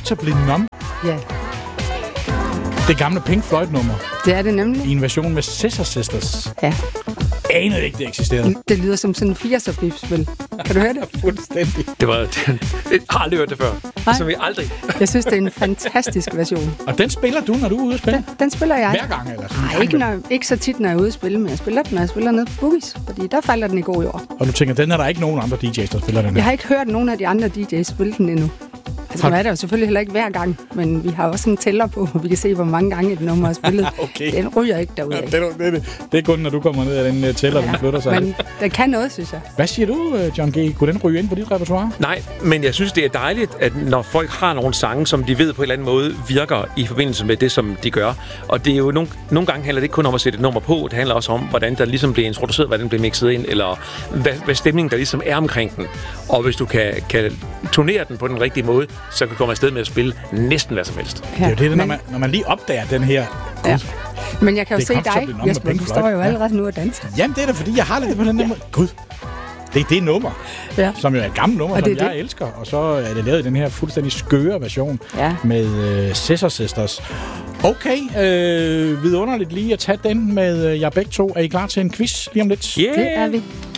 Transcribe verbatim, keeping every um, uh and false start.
Predictably Numb. Ja. Det gamle Pink Floyd-nummer. Det er det nemlig. I en version med Scissor Sisters. Ja. Anede ikke, det eksisterede. Det lyder som sådan en firser-bip-spil. Kan du høre det? Fuldstændig. Det var... Det, jeg har aldrig hørt det før. Nej. Som vi aldrig... Jeg synes, det er en fantastisk version. Og den spiller du, når du er ude at spille? Den, den spiller jeg. Hver gang, eller sådan? Nej, ikke, når, ikke så tit, når jeg er ude at spille, men jeg spiller den, når jeg spiller nede på Boogies, fordi der falder den i god jord. Og du tænker, den er der ikke nogen andre D J's, der spiller den her? Jeg har ikke hørt nogen af de andre D J's spille den endnu. Altså, nu er det jo selvfølgelig heller ikke hver gang, men vi har også en tæller på, hvor vi kan se, hvor mange gange et nummer er spillet. Okay. Den ryger ikke derud af. Ja, det, er, det, er, det er kun, når du kommer ned af den uh, tæller, ja, den flytter sig. Men den kan noget, synes jeg. Hvad siger du, John G? Kunne den ryge ind på dit repertoire? Nej, men jeg synes, det er dejligt, at når folk har nogle sange, som de ved på en eller anden måde virker i forbindelse med det, som de gør. Og det er jo nogle, nogle gange handler det ikke kun om at sætte et nummer på, det handler også om, hvordan der ligesom bliver introduceret, hvordan den bliver mixet ind, eller hvad, hvad stemningen der ligesom er omkring den. Og hvis du kan, kan turnere den på den rigtige måde, så kan du komme afsted med at spille næsten hvad som helst. Ja, det er jo det, når, men, man, når man lige opdager den her... Ja. Men jeg kan jo det se dig, Jesper, du står jo allerede nu og danser. Jamen, det er da, fordi jeg har lidt på den der måde. Gud, det er det nummer, ja. Som jo er et gammelt nummer, og som jeg det. elsker. Og så er det lavet i den her fuldstændig skøre version ja. med uh, Scissor Sisters. Okay, øh, vidunderligt lige at tage den med jer begge to. Er I klar til en quiz lige om lidt? Yeah. Det er vi.